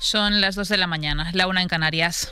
Son las 2 de la mañana, la 1 en Canarias.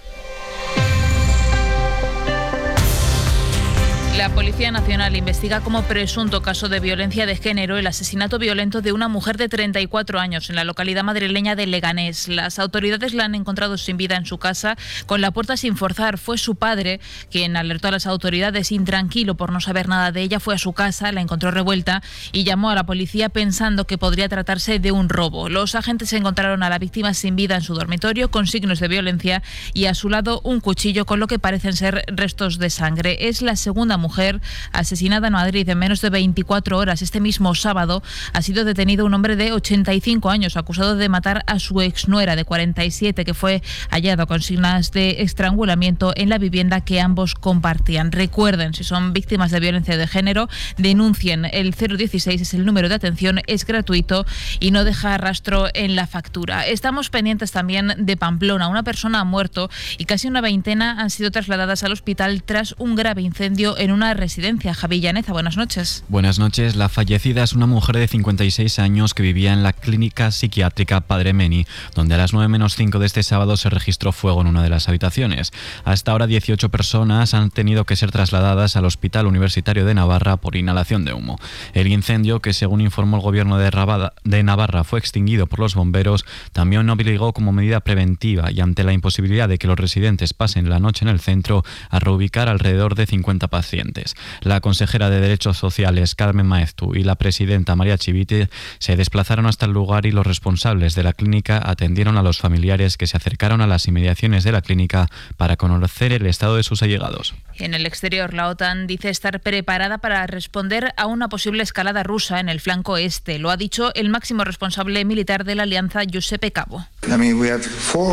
La Policía Nacional investiga como presunto caso de violencia de género el asesinato violento de una mujer de 34 años en la localidad madrileña de Leganés. Las autoridades la han encontrado sin vida en su casa, con la puerta sin forzar. Fue su padre quien alertó a las autoridades. Intranquilo por no saber nada de ella, fue a su casa, la encontró revuelta y llamó a la policía pensando que podría tratarse de un robo. Los agentes encontraron a la víctima sin vida en su dormitorio, con signos de violencia, y a su lado un cuchillo con lo que parecen ser restos de sangre. Es la segunda mujer asesinada en Madrid en menos de 24 horas. Este mismo sábado ha sido detenido un hombre de 85 años acusado de matar a su exnuera de 47, que fue hallado con signos de estrangulamiento en la vivienda que ambos compartían. Recuerden, si son víctimas de violencia de género, denuncien. El 016 es el número de atención, es gratuito y no deja rastro en la factura. Estamos pendientes también de Pamplona. Una persona ha muerto y casi una veintena han sido trasladadas al hospital tras un grave incendio en una residencia. Javi Llaneza, buenas noches. Buenas noches. La fallecida es una mujer de 56 años que vivía en la clínica psiquiátrica Padre Meni, donde a las 9:05 de este sábado se registró fuego en una de las habitaciones. Hasta ahora 18 personas han tenido que ser trasladadas al Hospital Universitario de Navarra por inhalación de humo. El incendio, que según informó el gobierno de Navarra fue extinguido por los bomberos, también obligó como medida preventiva y ante la imposibilidad de que los residentes pasen la noche en el centro a reubicar alrededor de 50 pacientes. La consejera de Derechos Sociales, Carmen Maeztu, y la presidenta, María Chivite, se desplazaron hasta el lugar y los responsables de la clínica atendieron a los familiares que se acercaron a las inmediaciones de la clínica para conocer el estado de sus allegados. En el exterior, la OTAN dice estar preparada para responder a una posible escalada rusa en el flanco este. Lo ha dicho el máximo responsable militar de la alianza, Giuseppe Cabo. We have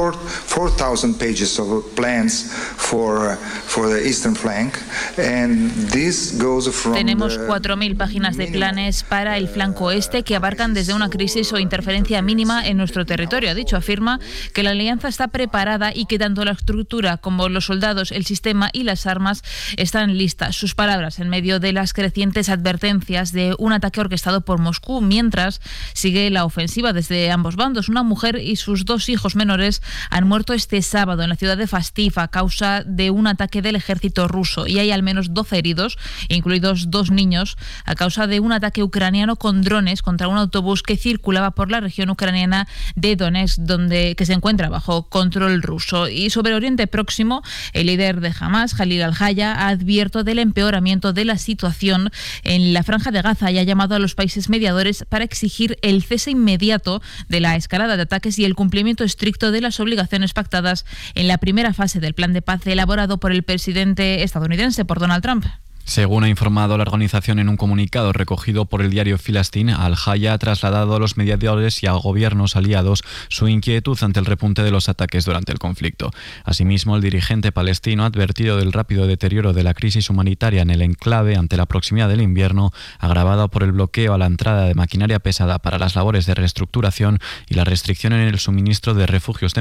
4,000 pages of plans for the eastern flank, and this goes from. Tenemos 4.000 páginas de planes para el flanco este que abarcan desde una crisis o interferencia mínima en nuestro territorio. Ha dicho, afirma que la alianza está preparada y que tanto la estructura como los soldados, el sistema y las armas están listas. Sus palabras en medio de las crecientes advertencias de un ataque orquestado por Moscú, mientras sigue la ofensiva desde ambos bandos. Una mujer y sus 2 hijos menores han muerto este sábado en la ciudad de Fastiv a causa de un ataque del ejército ruso, y hay al menos 12 heridos, incluidos 2 niños, a causa de un ataque ucraniano con drones contra un autobús que circulaba por la región ucraniana de Donetsk, que se encuentra bajo control ruso. Y sobre Oriente Próximo, el líder de Hamas, Khalil al-Haya, ha advierto del empeoramiento de la situación en la Franja de Gaza y ha llamado a los países mediadores para exigir el cese inmediato de la escalada de ataques y el cumplimiento estricto de las obligaciones pactadas en la primera fase del plan de paz elaborado por el presidente estadounidense, por Donald Trump. Según ha informado la organización en un comunicado recogido por el diario Filastin, Al-Haya ha trasladado a los mediadores y a gobiernos aliados su inquietud ante el repunte de los ataques durante el conflicto. Asimismo, el dirigente palestino ha advertido del rápido deterioro de la crisis humanitaria en el enclave ante la proximidad del invierno, agravado por el bloqueo a la entrada de maquinaria pesada para las labores de reestructuración y la restricción en el suministro de refugios